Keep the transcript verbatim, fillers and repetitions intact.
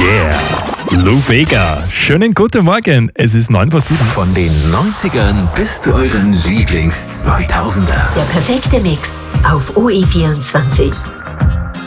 Yeah, Lou Bega. Schönen guten Morgen. Es ist neun vor sieben. Von den neunzigern bis zu euren Lieblings-zweitausender. Der perfekte Mix auf O E vierundzwanzig.